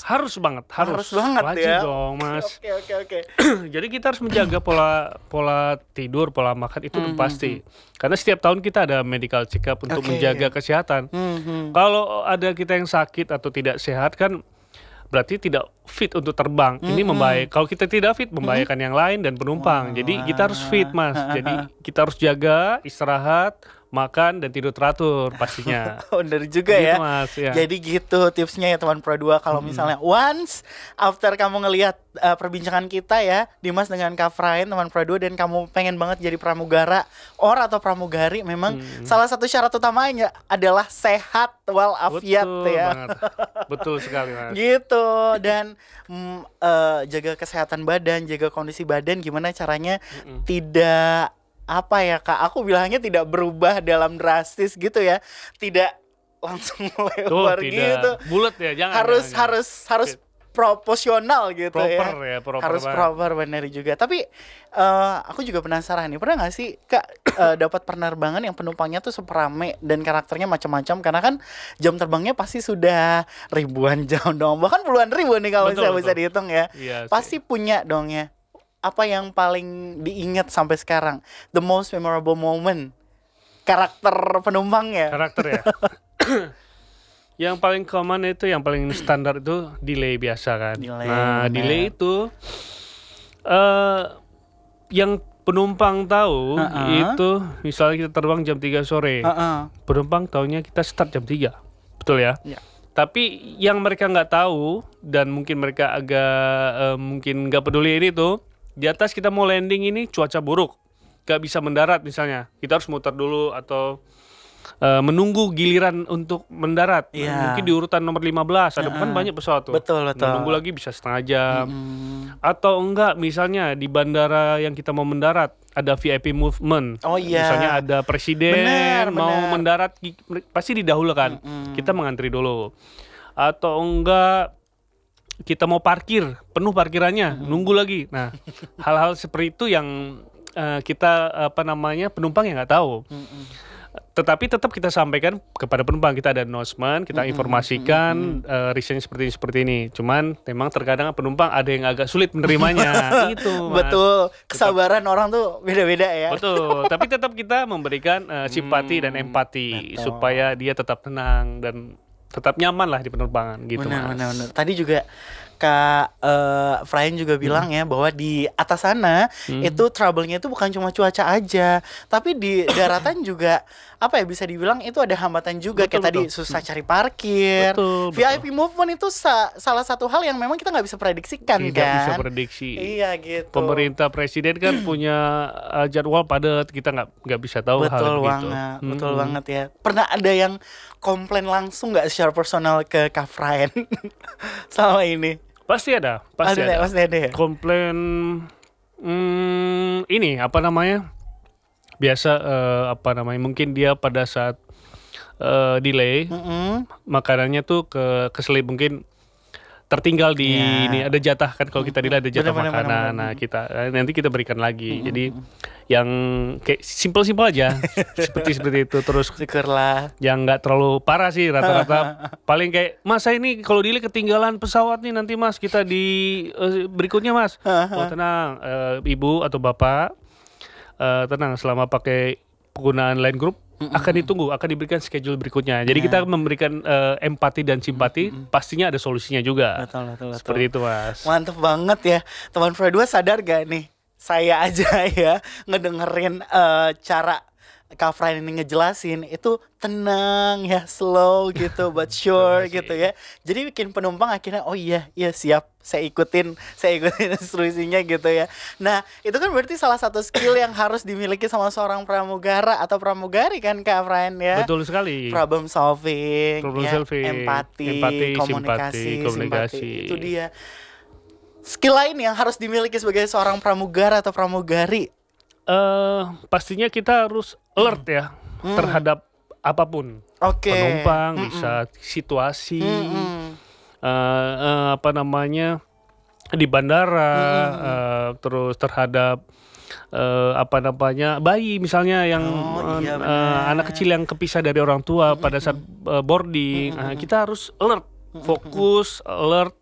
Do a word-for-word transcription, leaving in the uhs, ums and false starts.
Harus banget, harus. Harus banget Wajib ya. dong, Mas. Oke oke oke. Jadi kita harus menjaga pola pola tidur, pola makan itu udah Mhm, pasti. Karena setiap tahun kita ada medical check up untuk Oke. menjaga kesehatan. Mhm. Kalau ada kita yang sakit atau tidak sehat kan berarti tidak fit untuk terbang. Ini Mhm. membahayakan. Kalau kita tidak fit membahayakan yang lain dan penumpang. Jadi kita harus fit, Mas. Jadi kita harus jaga, istirahat, makan dan tidur teratur pastinya. Bener juga Gitu, ya. Mas, ya. Jadi gitu tipsnya ya teman Pro dua. Kalau misalnya once after kamu ngelihat uh, perbincangan kita ya, Dimas dengan Kak Frain teman Pro dua, dan kamu pengen banget jadi pramugara or atau pramugari, memang salah satu syarat utamanya adalah sehat walafiat Betul ya. banget. Betul sekali, Mas. Gitu. Dan mm, eh, jaga kesehatan badan, jaga kondisi badan, gimana caranya tidak apa ya Kak, aku bilangnya tidak berubah dalam drastis gitu ya, tidak langsung Tuh, lebar tidak gitu, bulat ya, jangan. harus jangan, harus harus proporsional gitu proper ya, ya, proper harus banget. proper, benar juga. Tapi eh, aku juga penasaran nih, pernah nggak sih Kak eh, dapat penerbangan yang penumpangnya tuh super rame dan karakternya macam-macam, karena kan jam terbangnya pasti sudah ribuan jam dong, bahkan puluhan ribu nih kalau Betul, bisa bisa betul. dihitung ya. Iya sih. Pasti punya dong ya. Apa yang paling diingat sampai sekarang? The most memorable moment. Karakter penumpangnya. Karakter ya. Yang paling common itu, yang paling standar itu delay biasa kan. Delay, Nah, benar. delay itu eh yang penumpang tahu Uh-uh. itu misalnya kita terbang jam tiga sore. Heeh. Penumpang taunya kita start jam tiga. Betul ya? Iya. Tapi yang mereka nggak tahu dan mungkin mereka agak eh, mungkin nggak peduli ini tuh, di atas kita mau landing ini cuaca buruk, nggak bisa mendarat misalnya, kita harus muter dulu atau eh, menunggu giliran untuk mendarat. Nah, Iya. mungkin di urutan nomor lima belas ada kan banyak pesawat tuh. Betul, betul. Menunggu lagi bisa setengah jam. Hmm. Atau enggak misalnya di bandara yang kita mau mendarat ada V I P movement. Oh iya. Misalnya ada presiden Benar, mau benar. mendarat gi- pasti didahulukan. Kita mengantri dulu. Atau enggak kita mau parkir, penuh parkirannya, nunggu lagi. Nah, hal-hal seperti itu yang eh, kita apa namanya penumpang yang nggak tahu. Tetapi tetap kita sampaikan kepada penumpang, kita ada announcement, kita informasikan eh, reason seperti ini seperti ini. Cuman memang terkadang penumpang ada yang agak sulit menerimanya. Itu, Mas. Betul. Kesabaran orang tuh beda-beda ya. Betul. Tapi tetap kita memberikan eh, simpati dan empati betul. supaya dia tetap tenang dan tetap nyaman lah di penerbangan gitu, Benar, Mas. benar, benar. Tadi juga Kak eh Frain juga bilang ya bahwa di atas sana itu trouble-nya itu bukan cuma cuaca aja, tapi di daratan juga apa ya, bisa dibilang itu ada hambatan juga. Betul, Kayak tadi betul. susah cari parkir. Betul, V I P movement itu sa- salah satu hal yang memang kita nggak bisa prediksikan Tidak kan. bisa prediksi. Iya gitu. Pemerintah presiden kan punya uh, jadwal padat, kita nggak nggak bisa tahu hal Betul begitu. banget, Hmm. betul banget ya. Pernah ada yang komplain langsung nggak secara personal ke Kak Frain sama ini? Pasti ada, pasti Ada, ada. pasti ada ya? Komplain hmm, ini apa namanya? Biasa eh, apa namanya? Mungkin dia pada saat eh, delay Mm-mm. makanannya tuh ke keselip, mungkin tertinggal di Ya. ini ada jatah kan, kalau kita delay ada jatah Benar, benar, makanan. benar, benar. Nah, kita eh, nanti kita berikan lagi. Jadi yang kayak simpel-simpel aja seperti seperti itu, terus Syukurlah. yang nggak terlalu parah sih rata-rata. Paling kayak, mas saya ini kalau delay ketinggalan pesawat nih, nanti mas kita di eh, berikutnya mas. Oh tenang, eh, ibu atau bapak, eh, tenang, selama pakai penggunaan line group akan ditunggu, akan diberikan schedule berikutnya. Jadi kita memberikan eh, empati dan simpati, pastinya ada solusinya juga. Betul, betul, betul. Seperti itu, mas. Mantep banget ya. Teman Pro dua sadar gak nih, saya aja ya ngedengerin eh, cara Kak Frain ini ngejelasin itu tenang ya, slow gitu, but sure Terima kasih. gitu ya. Jadi bikin penumpang akhirnya oh iya, iya siap, saya ikutin, saya ikutin instruksinya gitu ya. Nah itu kan berarti salah satu skill yang harus dimiliki sama seorang pramugara atau pramugari kan Kak Frain ya. Betul sekali. Problem solving, Problem ya, solving, empati, empati, komunikasi, simpati, komunikasi. simpati. Itu dia. Skill lain yang harus dimiliki sebagai seorang pramugara atau pramugari. eh pastinya kita harus alert ya terhadap apapun. Oke. Penumpang, Mm-mm. bisa situasi, Mm-mm. eh, eh, apa namanya di bandara, eh, terus terhadap eh, apa namanya bayi misalnya yang Oh, iya, eh, benar. anak kecil yang kepisah dari orang tua pada saat eh, boarding. Nah, kita harus alert, fokus, alert